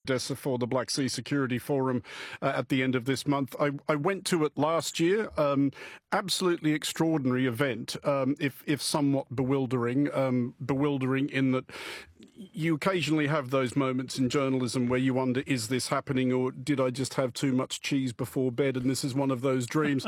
Odessa for the Black Sea Security Forum at the end of this month. I went to it last year. Absolutely extraordinary event, if somewhat bewildering. Bewildering in that you occasionally have those moments in journalism where you wonder, is this happening, or did I just have too much cheese before bed and this is one of those dreams?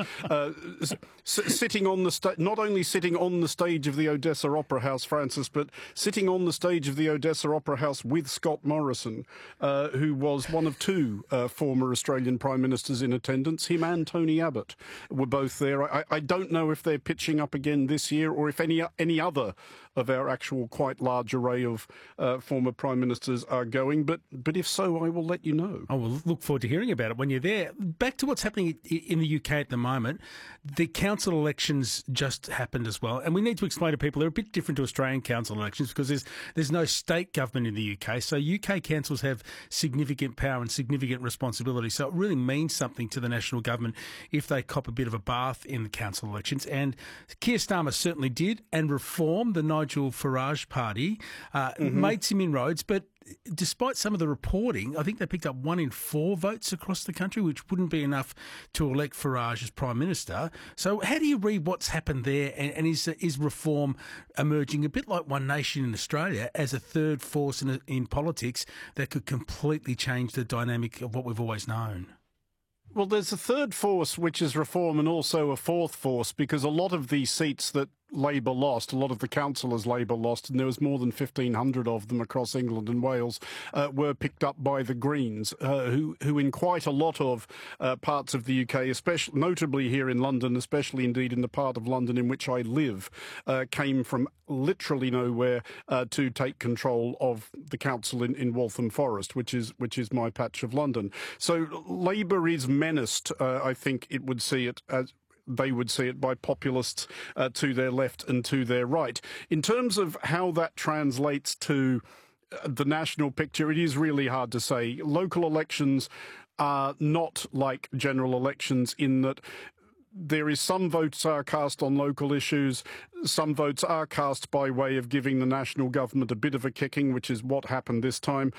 Sitting on the not only sitting on the stage of the Odessa Opera House, Francis, but sitting on the stage of the Odessa Opera House with Scott Morrison, who was one of two former Australian Prime Ministers in attendance. Him and Tony Abbott were both there. I don't know if they're pitching up again this year or if any other of our actual quite large array of former Prime Ministers are going, but if so, I will let you know. I will look forward to hearing about it when you're there. Back to what's happening in the UK at the moment. The council elections just happened as well, and we need to explain to people they're a bit different to Australian council elections because there's no state government in the UK, so UK councils have significant power and significant responsibility, so it really means something to the national government if they cop a bit of a bath in the council elections, and Keir Starmer certainly did, and Reform, the Nigel Farage party, made some inroads, but despite some of the reporting, I think they picked up 1 in 4 votes across the country, which wouldn't be enough to elect Farage as Prime Minister. So how do you read what's happened there, and is Reform emerging a bit like One Nation in Australia as a third force in politics that could completely change the dynamic of what we've always known? Well, there's a third force, which is Reform, and also a fourth force, because a lot of these seats that Labour lost, a lot of the councillors Labour lost, and there was more than 1,500 of them across England and Wales, were picked up by the Greens, who in quite a lot of parts of the UK, especially notably here in London, especially indeed in the part of London in which I live, came from literally nowhere to take control of the council in Waltham Forest, which is my patch of London. So Labour is menaced, I think it would see it as they would see it, by populists to their left and to their right. In terms of how that translates to the national picture, it is really hard to say. Local elections are not like general elections in that there is some votes are cast on local issues, some votes are cast by way of giving the national government a bit of a kicking, which is what happened this time.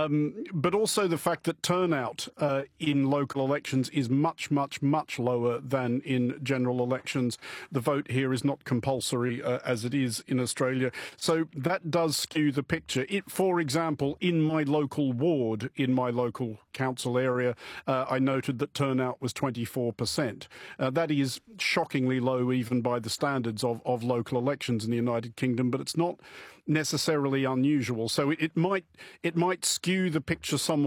But also the fact that turnout in local elections is much, much, much lower than in general elections. The vote here is not compulsory as it is in Australia. So that does skew the picture. For example, in my local ward, in my local council area, I noted that turnout was 24%. That is shockingly low even by the standards of local elections in the United Kingdom, but it's not necessarily unusual. So it might skew the picture somewhat.